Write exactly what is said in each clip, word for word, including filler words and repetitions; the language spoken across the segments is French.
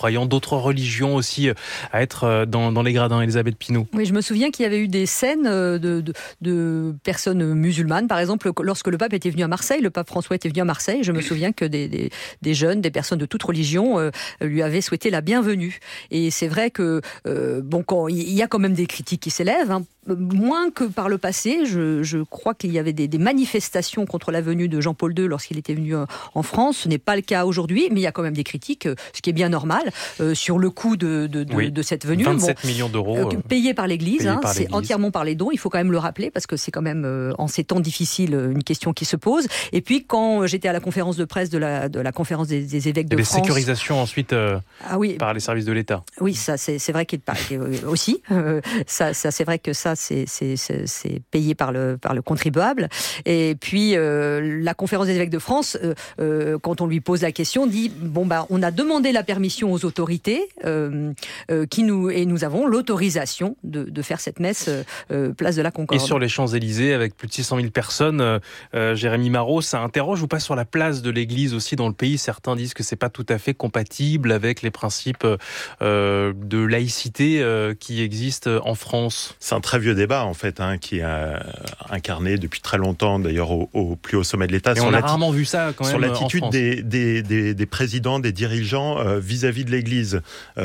croyants, d'autres religions aussi à être dans, dans les gradins. Elisabeth Pinault. Oui, je me souviens qu'il y avait eu des scènes de, de, de personnes musulmanes. Par exemple, lorsque le pape était venu à Marseille, le pape François était venu à Marseille, je me souviens que des, des, des jeunes, des personnes de toute religion euh, lui avaient souhaité la bienvenue. Et c'est vrai que euh, bon, quand, il y a quand même des critiques qui s'élèvent, hein, moins que par le passé. Je, je crois qu'il y avait des, des manifestations contre la venue de Jean-Paul deux lorsqu'il était venu en France. Ce n'est pas le cas aujourd'hui, mais il y a quand même des critiques, ce qui est bien normal, euh, sur le coût de, de, de, oui. de cette venue. vingt-sept bon, millions d'euros. Euh, payés par l'Église, payé hein, par c'est l'Église. Entièrement par les dons, il faut quand même le rappeler, parce que c'est quand même, euh, en ces temps difficiles, une question qui se pose. Et puis, quand j'étais à la conférence de presse de la, de la conférence des, des évêques de des France... Des sécurisations ensuite euh, ah oui, par les services de l'État. Oui, ça c'est, c'est vrai qu'il parle aussi. Euh, ça, ça, c'est vrai que ça, c'est, c'est, c'est, c'est payé par le, par le contribuable. Et puis, euh, la conférence des évêques de France, euh, euh, quand on lui pose la question, dit, bon, bah, on a demandé la permission aux autorités, euh, euh, qui nous, et nous avons l'autorisation de, de faire cette messe euh, place de la Concorde. Et sur les Champs-Élysées, avec plus de six cent mille personnes, euh, euh, Jérémy Marot, ça interroge ou pas sur la place de l'Église aussi dans le pays? Certains disent que c'est pas tout à fait compatible avec les principes euh, de laïcité euh, qui existent en France. C'est un très vieux débat, en fait, hein, qui est euh, incarné depuis très longtemps, d'ailleurs, au, au plus haut sommet de l'État. Et sur on a l'atti- rarement vu ça, quand même, sur l'attitude en France. Des, des, des, des présidents, des dirigeants euh, vis-à-vis de l'Église.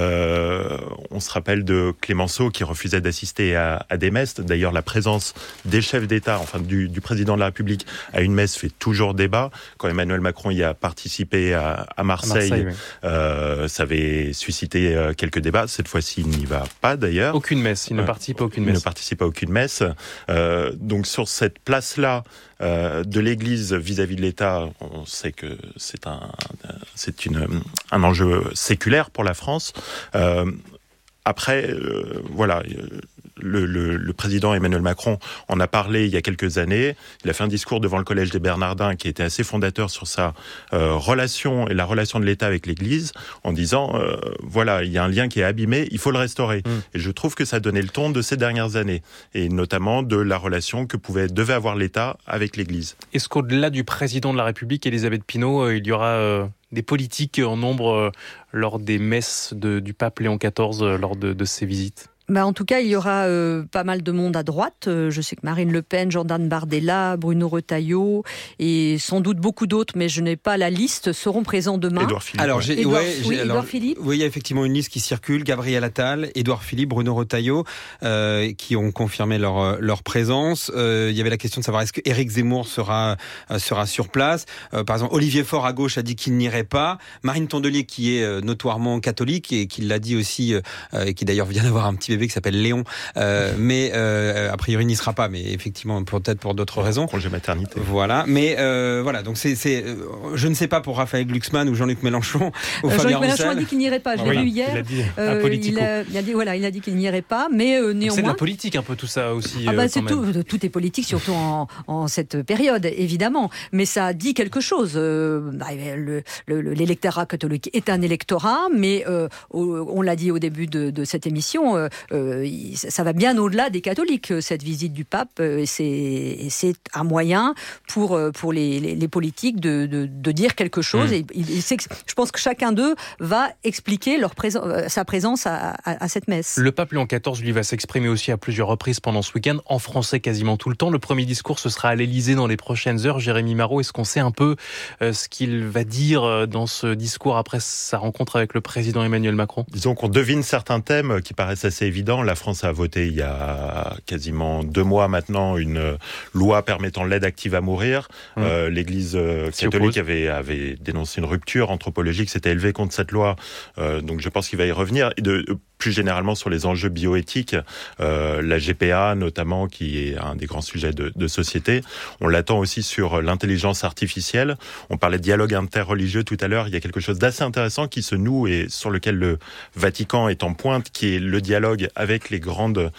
Euh, on se rappelle de Clémenceau qui refusait d'assister à, à des messes. D'ailleurs, la présence des chefs d'État, enfin du, du président de la République à une messe fait toujours débat. Quand Emmanuel Macron y a participé à, à Marseille, à Marseille oui. euh, ça avait suscité euh, quelques débats. Cette fois-ci, il n'y va pas d'ailleurs. Aucune messe, il ne participe à aucune messe. Il ne participe à aucune messe. Euh, donc sur cette place-là euh, de l'Église vis-à-vis de l'État, on sait que c'est un, c'est une, un enjeu séculaire pour la France. Euh, après, euh, voilà... Le, le, le président Emmanuel Macron en a parlé il y a quelques années. Il a fait un discours devant le Collège des Bernardins qui était assez fondateur sur sa euh, relation et la relation de l'État avec l'Église, en disant euh, voilà, il y a un lien qui est abîmé, il faut le restaurer. Mmh. Et je trouve que ça a donné le ton de ces dernières années, et notamment de la relation que pouvait devait avoir l'État avec l'Église. Est-ce qu'au-delà du président de la République, Elisabeth Pinault, euh, il y aura euh, des politiques en nombre euh, lors des messes de, du pape Léon quatorze euh, lors de, de ses visites? Bah en tout cas, il y aura euh, pas mal de monde à droite. Euh, je sais que Marine Le Pen, Jordan Bardella, Bruno Retailleau et sans doute beaucoup d'autres, mais je n'ai pas la liste, seront présents demain. Édouard Philippe. Alors, j'ai, Édouard, ouais, oui, j'ai, alors, Édouard Philippe. Oui, il y a effectivement une liste qui circule. Gabriel Attal, Édouard Philippe, Bruno Retailleau, euh, qui ont confirmé leur leur présence. Euh, il y avait la question de savoir est-ce que Éric Zemmour sera euh, sera sur place. Euh, par exemple, Olivier Faure à gauche a dit qu'il n'irait pas. Marine Tondelier, qui est euh, notoirement catholique et qui l'a dit aussi, euh, et qui d'ailleurs vient d'avoir un petit bébé qui s'appelle Léon. Euh, mais euh, a priori n'y sera pas, mais effectivement peut-être pour d'autres raisons. Congé maternité. Voilà, mais euh, voilà, donc c'est, c'est, euh, je ne sais pas pour Raphaël Glucksmann ou Jean-Luc Mélenchon ou euh, Fabien Jean-Luc Roussel. Mélenchon a dit qu'il n'irait pas. Je l'ai oui, vu hier. Il a dit, euh, il, a, il a dit voilà, il a dit qu'il n'irait pas, mais euh, néanmoins. C'est de la politique un peu tout ça aussi. Ah bah, euh, c'est tout, tout est politique, surtout en, en cette période, évidemment. Mais ça dit quelque chose. Euh, le, le, l'électorat catholique est un électorat, mais euh, on l'a dit au début de, de cette émission, euh, euh, ça va bien au-delà des catholiques, cette visite du pape, et c'est, et c'est un moyen pour, pour les, les, les politiques de, de, de dire quelque chose. Mmh. Et, et c'est, je pense que chacun d'eux va expliquer leur présence, sa présence à, à, à cette messe. Le pape Léon quatorze, lui, va s'exprimer aussi à plusieurs reprises pendant ce week-end, en français quasiment tout le temps. Le premier discours, ce sera à l'Élysée dans les prochaines heures. Jérémy Marot, est-ce qu'on sait un peu euh, ce qu'il va dire dans ce discours après sa rencontre avec le président Emmanuel Macron? Disons qu'on devine certains thèmes qui paraissent assez évidents. La France a voté il y a quasiment deux mois maintenant une loi permettant l'aide active à mourir. Mmh. Euh, L'Église euh, catholique avait, avait dénoncé une rupture anthropologique, s'était élevée contre cette loi. Euh, donc je pense qu'il va y revenir. Et de, plus généralement sur les enjeux bioéthiques, euh, la G P A notamment, qui est un des grands sujets de, de société. On l'attend aussi sur l'intelligence artificielle. On parlait de dialogue interreligieux tout à l'heure. Il y a quelque chose d'assez intéressant qui se noue et sur lequel le Vatican est en pointe, qui est le dialogue avec les grandes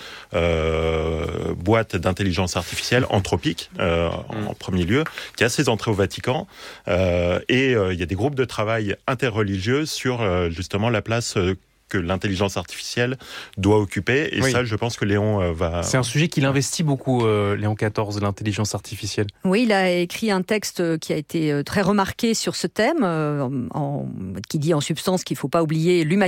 euh, boîtes d'intelligence artificielle, Anthropic euh, mmh. en premier lieu, qui a ses entrées au Vatican. Euh, et euh, il y a des groupes de travail interreligieux sur euh, justement la place euh, que l'intelligence artificielle doit occuper. Et oui. ça, je pense que Léon euh, va... C'est un sujet qu'il investit beaucoup, euh, Léon quatorze, l'intelligence artificielle. Oui, il a écrit un texte qui a été très remarqué sur ce thème, euh, en, qui dit en substance qu'il ne faut pas oublier l'humanité